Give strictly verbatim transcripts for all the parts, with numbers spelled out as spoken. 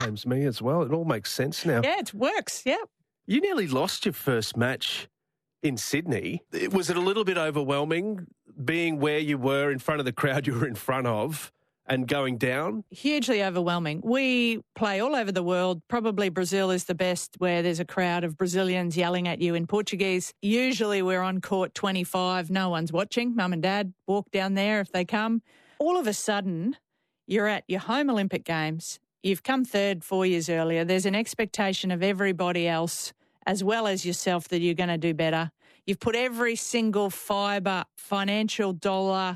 Blames me as well. It all makes sense now. Yeah, it works. Yeah. You nearly lost your first match in Sydney. Was it a little bit overwhelming being where you were in front of the crowd you were in front of and going down? Hugely overwhelming. We play all over the world. Probably Brazil is the best, where there's a crowd of Brazilians yelling at you in Portuguese. Usually we're on court twenty-five. No one's watching. Mum and Dad walk down there if they come. All of a sudden, you're at your home Olympic Games. You've come third four years earlier. There's an expectation of everybody else, as well as yourself, that you're going to do better. You've put every single fibre, financial dollar,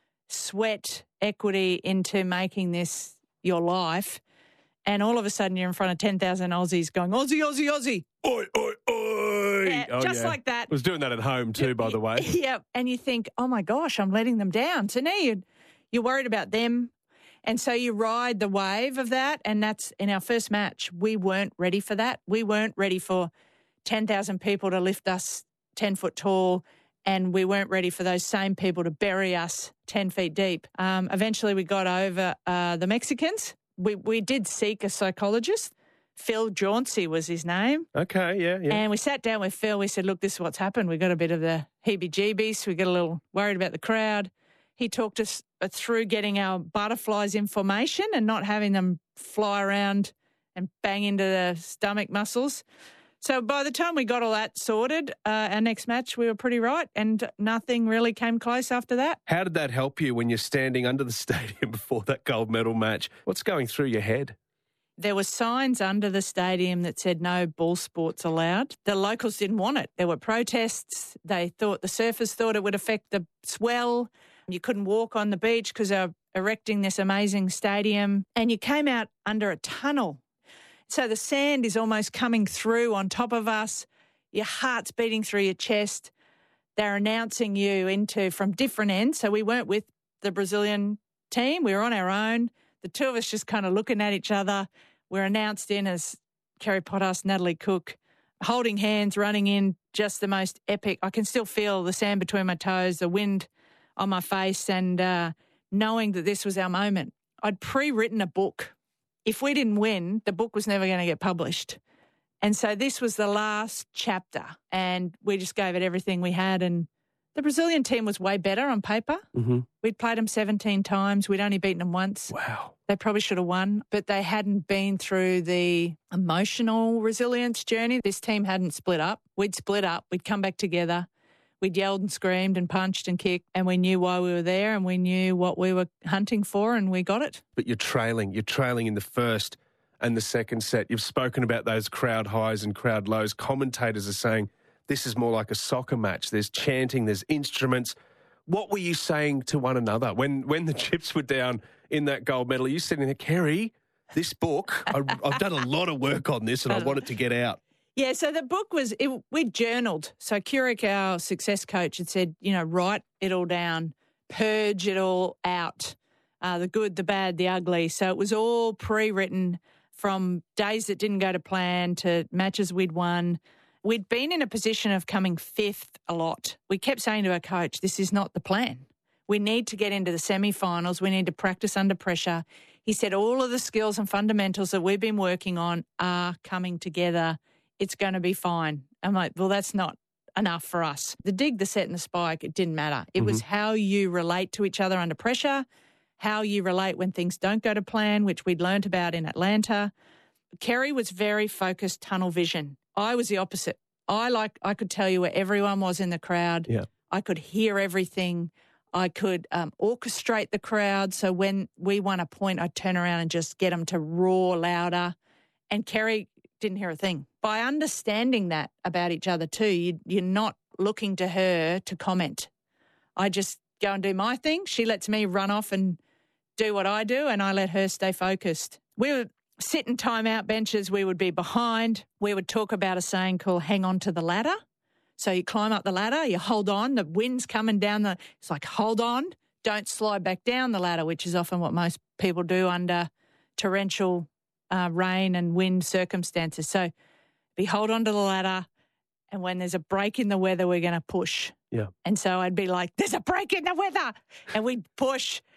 sweat, equity into making this your life. And all of a sudden you're in front of ten thousand Aussies going, Aussie, Aussie, Aussie. Oi, oi, oi. Yeah, oh, just yeah. like that. I was doing that at home too, by the way. Yeah. And you think, oh my gosh, I'm letting them down. So now you're, you're worried about them. And so you ride the wave of that. And that's in our first match. We weren't ready for that. We weren't ready for ten thousand people to lift us ten foot tall. And we weren't ready for those same people to bury us ten feet deep. Um, eventually we got over uh, the Mexicans. We we did seek a psychologist. Phil Jauncey was his name. Okay, yeah, yeah. And we sat down with Phil. We said, look, this is what's happened. We got a bit of the heebie-jeebies. We got a little worried about the crowd. He talked us through getting our butterflies in formation and not having them fly around and bang into the stomach muscles. So by the time we got all that sorted, uh, our next match, we were pretty right, and nothing really came close after that. How did that help you when you're standing under the stadium before that gold medal match? What's going through your head? There were signs under the stadium that said no ball sports allowed. The locals didn't want it. There were protests. They thought the surfers thought it would affect the swell. You couldn't walk on the beach because they were erecting this amazing stadium. And you came out under a tunnel. So the sand is almost coming through on top of us. Your heart's beating through your chest. They're announcing you into from different ends. So we weren't with the Brazilian team. We were on our own. The two of us just kind of looking at each other. We're announced in as Kerry Potas, Natalie Cook, holding hands, running in, just the most epic. I can still feel the sand between my toes, the wind on my face, and uh, knowing that this was our moment. I'd pre-written a book. If we didn't win, the book was never going to get published. And so this was the last chapter, and we just gave it everything we had. And the Brazilian team was way better on paper. Mm-hmm. We'd played them seventeen times. We'd only beaten them once. Wow. They probably should have won, but they hadn't been through the emotional resilience journey. This team hadn't split up. We'd split up. We'd come back together. We'd yelled and screamed and punched and kicked, and we knew why we were there, and we knew what we were hunting for, and we got it. But you're trailing. You're trailing in the first and the second set. You've spoken about those crowd highs and crowd lows. Commentators are saying this is more like a soccer match. There's chanting, there's instruments. What were you saying to one another when, when the chips were down in that gold medal? Are you sitting there, Kerry, this book, I, I've done a lot of work on this and I want it to get out. Yeah, so the book was, it, we journaled. So Curic, our success coach, had said, you know, write it all down, purge it all out, uh, the good, the bad, the ugly. So it was all pre-written from days that didn't go to plan to matches we'd won. We'd been in a position of coming fifth a lot. We kept saying to our coach, this is not the plan. We need to get into the semi-finals. We need to practice under pressure. He said all of the skills and fundamentals that we've been working on are coming together. It's going to be fine. I'm like, well, that's not enough for us. The dig, the set and the spike, it didn't matter. It mm-hmm. was how you relate to each other under pressure, how you relate when things don't go to plan, which we'd learnt about in Atlanta. Kerry was very focused, tunnel vision. I was the opposite. I like I could tell you where everyone was in the crowd. Yeah. I could hear everything. I could um, orchestrate the crowd. So when we won a point, I'd turn around and just get them to roar louder. And Kerry didn't hear a thing. By understanding that about each other too, you, you're not looking to her to comment. I just go and do my thing. She lets me run off and do what I do, and I let her stay focused. We would sit in timeout benches. We would be behind. We would talk about a saying called hang on to the ladder. So you climb up the ladder, you hold on, the wind's coming down the, it's like hold on, don't slide back down the ladder, which is often what most people do under torrential uh, rain and wind circumstances. So we hold on to the ladder, and when there's a break in the weather, we're going to push. Yeah. And so I'd be like, there's a break in the weather. And we'd push.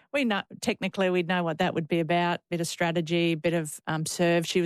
we know technically we'd know what that would be about. Bit of strategy, bit of um, serve. She was